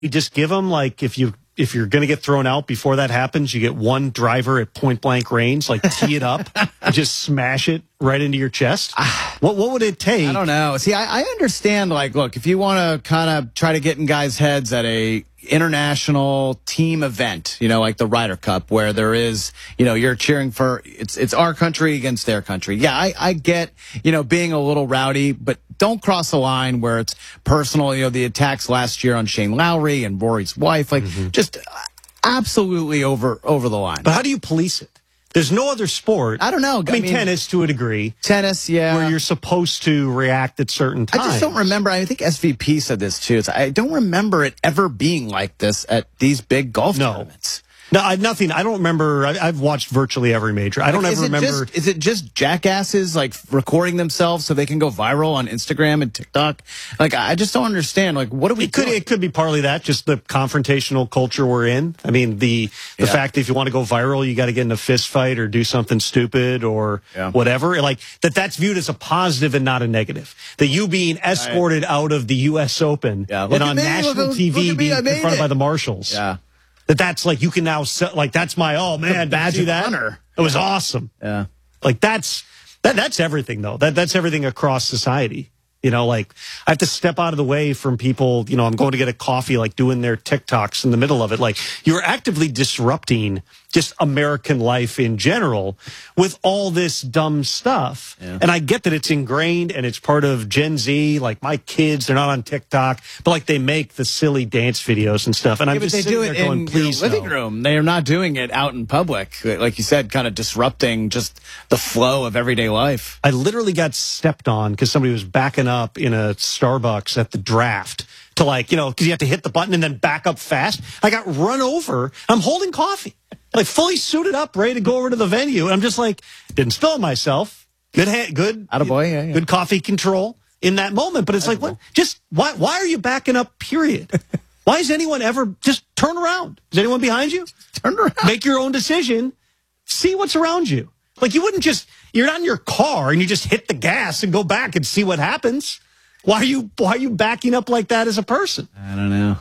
You just give them, like, if you're going to get thrown out before that happens, you get one driver at point blank range, like tee it up and just smash it right into your chest. What would it take? I don't know. See, I understand, like, look, if you want to kind of try to get in guys' heads at a international team event, you know, like the Ryder Cup, where there is, you know, you're cheering for, it's our country against their country. Yeah, I get, you know, being a little rowdy, but don't cross a line where it's personal. You know, the attacks last year on Shane Lowry and Rory's wife, like, just absolutely over the line. But how do you police it? There's no other sport. I don't know. I mean, tennis to a degree. Tennis, yeah. Where you're supposed to react at certain times. I just don't remember. I think SVP said this too. I don't remember it ever being like this at these big golf tournaments. No, nothing. I don't remember. I've watched virtually every major. I don't ever remember. Is it just jackasses like recording themselves so they can go viral on Instagram and TikTok? Like, I just don't understand. Like, what do we do? It could be partly that, just the confrontational culture we're in. I mean, the fact that if you want to go viral, you got to get in a fist fight or do something stupid or whatever. Like, that's viewed as a positive and not a negative. That you being escorted out of the U.S. Open and on national TV being confronted by the marshals. Yeah. That's like, you can now sell, like, that's my, oh man, badge you that? Honor. It was awesome. Yeah. Like, that's everything though. That's everything across society. You know, like, I have to step out of the way from people, you know, I'm going to get a coffee, like doing their TikToks in the middle of it. Like, you're actively disrupting just American life in general with all this dumb stuff. Yeah. And I get that it's ingrained and it's part of Gen Z. Like, my kids, they're not on TikTok, but like, they make the silly dance videos and stuff. And I'm just sitting there going, please, in your living room. They are not doing it out in public. Like you said, kind of disrupting just the flow of everyday life. I literally got stepped on because somebody was backing up in a Starbucks at the draft to, like, you know, because you have to hit the button and then back up fast. I got run over. I'm holding coffee, like fully suited up, ready to go over to the venue. And I'm just like, didn't spill myself. Good attaboy, yeah. Good coffee control in that moment. But it's like, what? Just why are you backing up? Period. Why is anyone ever just turn around? Is anyone behind you? Turn around. Make your own decision. See what's around you. Like, you wouldn't just, you're not in your car and you just hit the gas and go back and see what happens. Why are you backing up like that as a person? I don't know.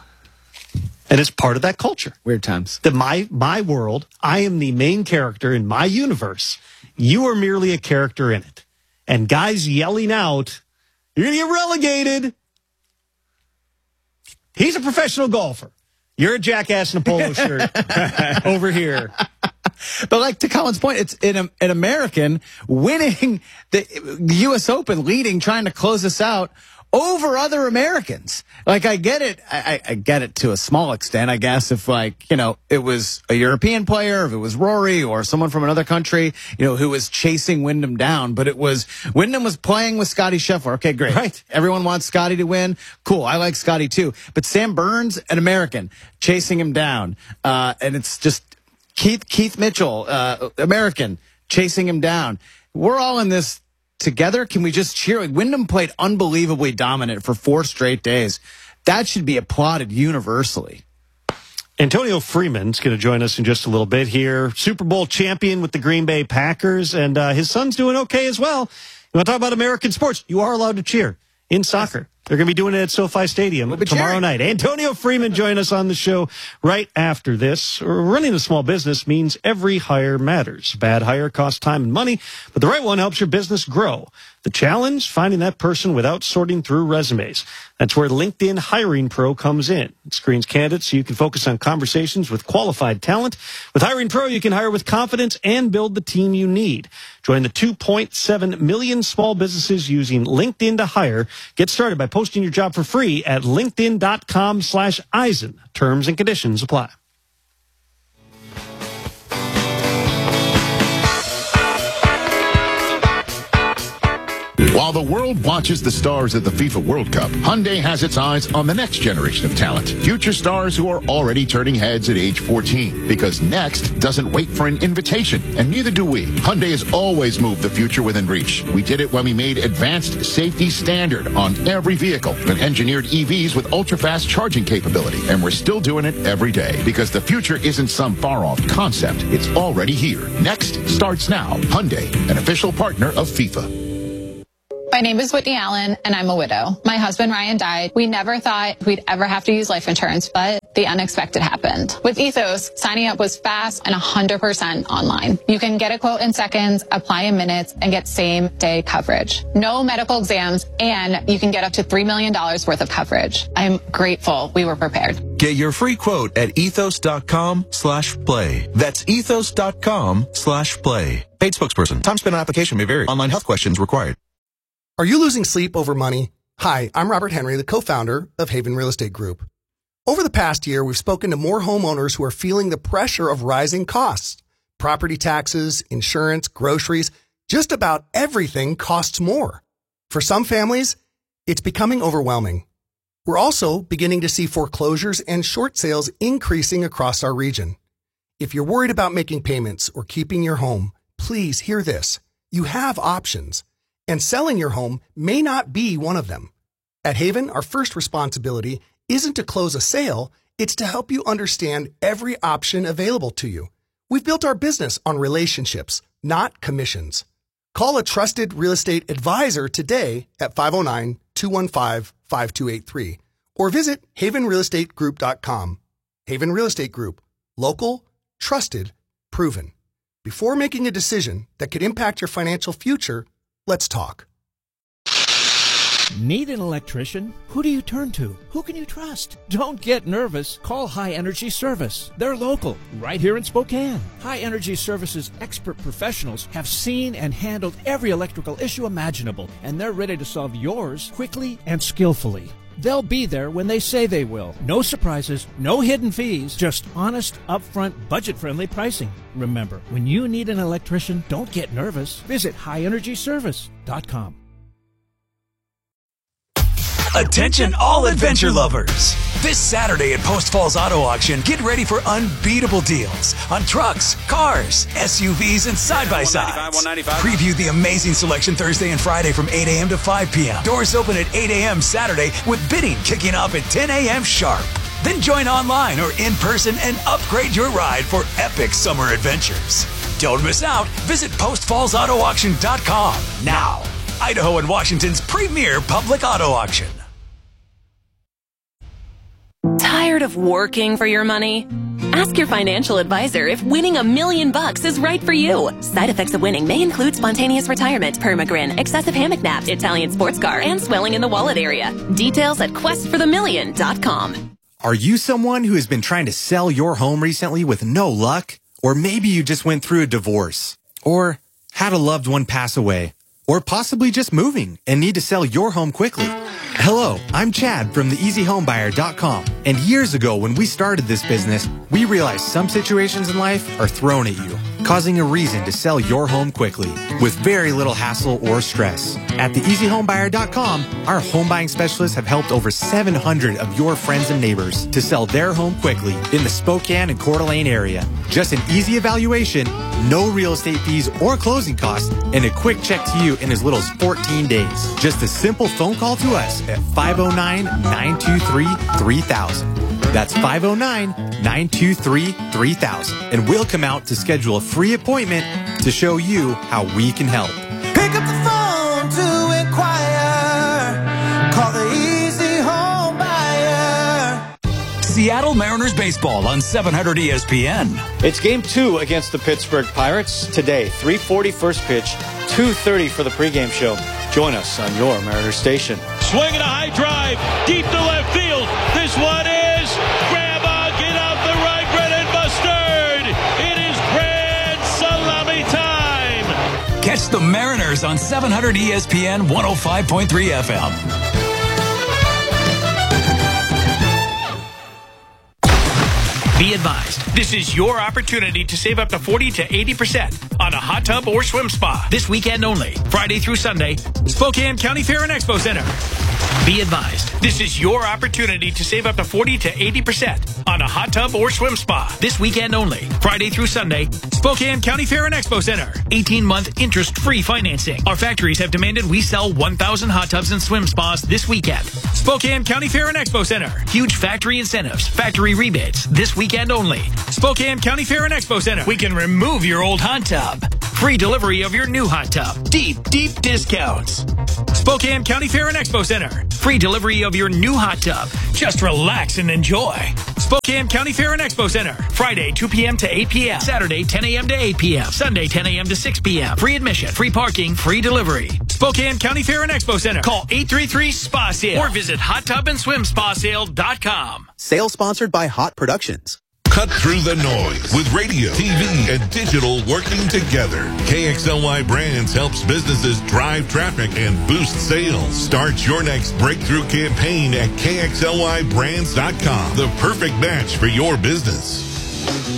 And it's part of that culture. Weird times. That my world, I am the main character in my universe. You are merely a character in it. And guys yelling out, you're going to get relegated. He's a professional golfer. You're a jackass in a polo shirt over here. But like, to Colin's point, it's an American winning the U.S. Open, leading, trying to close us out over other Americans. Like, I get it. I get it to a small extent, I guess, if, like, you know, it was a European player, if it was Rory or someone from another country, you know, who was chasing Wyndham down. But Wyndham was playing with Scotty Scheffler. Okay, great. Right. Everyone wants Scotty to win. Cool. I like Scotty too. But Sam Burns, an American, chasing him down. And it's just Keith Mitchell, American, chasing him down. We're all in this together. Can we just cheer? Like, Wyndham played unbelievably dominant for 4 straight days. That should be applauded universally. Antonio Freeman's going to join us in just a little bit here. Super Bowl champion with the Green Bay Packers, and his son's doing okay as well. You want to talk about American sports? You are allowed to cheer in soccer. They're going to be doing it at SoFi Stadium tomorrow night. Antonio Freeman join us on the show right after this. Running a small business means every hire matters. Bad hire costs time and money, but the right one helps your business grow. The challenge, finding that person without sorting through resumes. That's where LinkedIn Hiring Pro comes in. It screens candidates so you can focus on conversations with qualified talent. With Hiring Pro, you can hire with confidence and build the team you need. Join the 2.7 million small businesses using LinkedIn to hire. Get started by posting your job for free at linkedin.com/Eisen. Terms and conditions apply. While the world watches the stars at the FIFA World Cup, Hyundai has its eyes on the next generation of talent. Future stars who are already turning heads at age 14. Because next doesn't wait for an invitation, and neither do we. Hyundai has always moved the future within reach. We did it when we made advanced safety standard on every vehicle and engineered EVs with ultra-fast charging capability. And we're still doing it every day. Because the future isn't some far-off concept. It's already here. Next starts now. Hyundai, an official partner of FIFA. My name is Whitney Allen, and I'm a widow. My husband, Ryan, died. We never thought we'd ever have to use life insurance, but the unexpected happened. With Ethos, signing up was fast and 100% online. You can get a quote in seconds, apply in minutes, and get same-day coverage. No medical exams, and you can get up to $3 million worth of coverage. I'm grateful we were prepared. Get your free quote at ethos.com/play. That's ethos.com/play. Paid spokesperson. Time spent on application may vary. Online health questions required. Are you losing sleep over money? Hi, I'm Robert Henry, the co-founder of Haven Real Estate Group. Over the past year, we've spoken to more homeowners who are feeling the pressure of rising costs. Property taxes, insurance, groceries, just about everything costs more. For some families, it's becoming overwhelming. We're also beginning to see foreclosures and short sales increasing across our region. If you're worried about making payments or keeping your home, please hear this. You have options. And selling your home may not be one of them. At Haven, our first responsibility isn't to close a sale, it's to help you understand every option available to you. We've built our business on relationships, not commissions. Call a trusted real estate advisor today at 509-215-5283 or visit havenrealestategroup.com. Haven Real Estate Group. Local, trusted, proven. Before making a decision that could impact your financial future, let's talk. Need an electrician? Who do you turn to? Who can you trust? Don't get nervous. Call High Energy Service. They're local, right here in Spokane. High Energy Service's expert professionals have seen and handled every electrical issue imaginable, and they're ready to solve yours quickly and skillfully. They'll be there when they say they will. No surprises, no hidden fees, just honest, upfront, budget-friendly pricing. Remember, when you need an electrician, don't get nervous. Visit highenergyservice.com. Attention all adventure lovers. This Saturday at Post Falls Auto Auction, get ready for unbeatable deals on trucks, cars, SUVs, and side-by-sides. Preview the amazing selection Thursday and Friday from 8 a.m. to 5 p.m. Doors open at 8 a.m. Saturday with bidding kicking off at 10 a.m. sharp. Then join online or in person and upgrade your ride for epic summer adventures. Don't miss out. Visit postfallsautoauction.com now. Idaho and Washington's premier public auto auction. Tired of working for your money? Ask your financial advisor if winning $1 million is right for you. Side effects of winning may include spontaneous retirement, permagrin, excessive hammock naps, Italian sports car, and swelling in the wallet area. Details at questforthemillion.com. Are you someone who has been trying to sell your home recently with no luck? Or maybe you just went through a divorce, or had a loved one pass away, or possibly just moving and need to sell your home quickly. Hello, I'm Chad from theeasyhomebuyer.com. And years ago when we started this business, we realized some situations in life are thrown at you, causing a reason to sell your home quickly with very little hassle or stress. At theeasyhomebuyer.com, our home buying specialists have helped over 700 of your friends and neighbors to sell their home quickly in the Spokane and Coeur d'Alene area. Just an easy evaluation, no real estate fees or closing costs, and a quick check to you in as little as 14 days. Just a simple phone call to us at 509-923-3000. That's 509-923-3000. And we'll come out to schedule a free appointment to show you how we can help. Pick up the phone to inquire. Call the Easy Home Buyer. Seattle Mariners baseball on 700 ESPN. It's game 2 against the Pittsburgh Pirates today. 3:40 first pitch, 2:30 for the pregame show. Join us on your Mariners station. Swinging a high drive, deep to left field. This one is grandma, get out the right, Brennan Mustard. It is grand salami time. Catch the Mariners on 700 ESPN 105.3 FM. Be advised, this is your opportunity to save up to 40 to 80% on a hot tub or swim spa this weekend only, Friday through Sunday, Spokane County Fair and Expo Center. Be advised, this is your opportunity to save up to 40 to 80% on a hot tub or swim spa this weekend only, Friday through Sunday, Spokane County Fair and Expo Center. 18-month interest-free financing. Our factories have demanded we sell 1,000 hot tubs and swim spas this weekend. Spokane County Fair and Expo Center. Huge factory incentives, factory rebates this weekend only. Spokane County Fair and Expo Center. We can remove your old hot tub. free delivery of your new hot tub. Deep, deep discounts. Spokane County Fair and Expo Center. Free delivery of your new hot tub. Just relax and enjoy. Spokane County Fair and Expo Center. Friday, 2 p.m. to 8 p.m. Saturday, 10 a.m. to 8 p.m. Sunday, 10 a.m. to 6 p.m. Free admission, free parking, free delivery. Spokane County Fair and Expo Center. Call 833-SPA-SALE or visit HotTubAndSwimSpaSale.com. Sale sponsored by Hot Productions. Cut through the noise with radio, TV, and digital working together. KXLY Brands helps businesses drive traffic and boost sales. Start your next breakthrough campaign at KXLYBrands.com. The perfect match for your business.